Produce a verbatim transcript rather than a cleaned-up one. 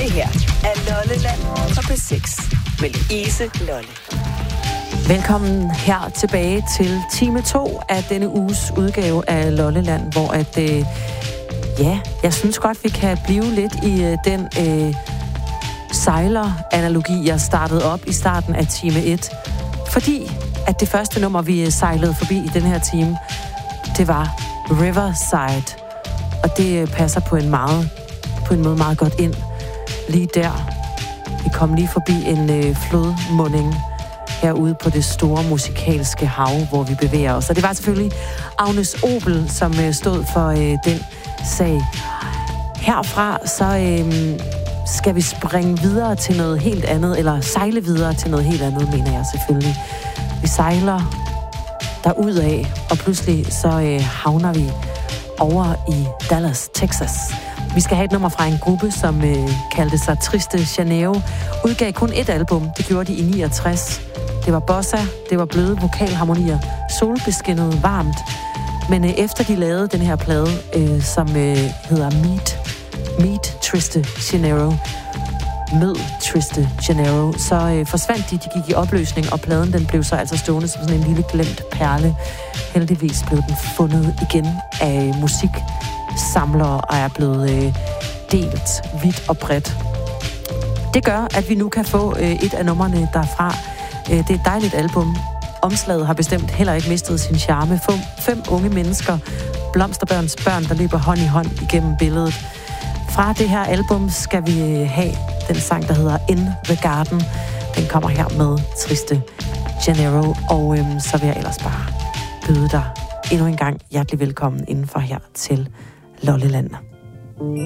Det her er Lolleland på P seks med Louise Lolle. Velkommen her tilbage til time to af denne uges udgave af Lolleland, hvor at, øh, ja, jeg synes godt, vi kan blive lidt i øh, den øh, sejler-analogi, jeg startede op i starten af time et. Fordi at det første nummer, vi sejlede forbi i den her time, det var Riverside. Og det passer på en, meget, på en måde meget godt ind lige der. Vi kom lige forbi en øh, flodmunding herude på det store musikalske hav, hvor vi bevæger os. Og det var selvfølgelig Agnes Obel, som øh, stod for øh, den sag. Herfra så øh, skal vi springe videre til noget helt andet, eller sejle videre til noget helt andet, mener jeg selvfølgelig. Vi sejler derudad, og pludselig så øh, havner vi over i Dallas, Texas. Vi skal have et nummer fra en gruppe, som øh, kaldte sig Triste Janeiro. Udgav kun et album. Det gjorde de i niogtres. Det var bossa, det var bløde vokalharmonier, solbeskinnet, varmt. Men øh, efter de lavede den her plade, øh, som øh, hedder Meet, Meet Triste Janeiro, Mød Triste Janeiro, så øh, forsvandt de, de gik i opløsning, og pladen den blev så altså stående som sådan en lille glemt perle. Heldigvis blev den fundet igen af musiksamlere og er blevet øh, delt vidt og bredt. Det gør, at vi nu kan få øh, et af numrene derfra. Øh, det er et dejligt album. Omslaget har bestemt heller ikke mistet sin charme. Fem, fem unge mennesker, blomsterbørns børn, der løber hånd i hånd igennem billedet. Fra det her album skal vi øh, have den sang, der hedder In the Garden. Den kommer her med Triste Janeiro, og øhm, så vil jeg ellers bare byde dig endnu en gang hjertelig velkommen indenfor her til Lolleland.